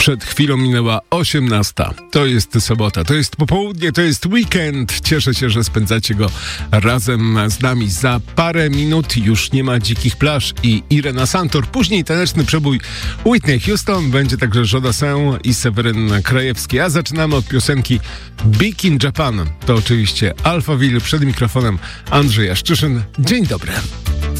Przed chwilą minęła 18. To jest sobota, to jest popołudnie, to jest weekend. Cieszę się, że spędzacie go razem z nami. Za parę minut już nie ma dzikich plaż i Irena Santor. Później taneczny przebój Whitney Houston. Będzie także Jodassin i Seweryn Krajewski. A zaczynamy od piosenki Big in Japan. To oczywiście Alphaville, przed mikrofonem Andrzej Jaszczyszyn. Dzień dobry.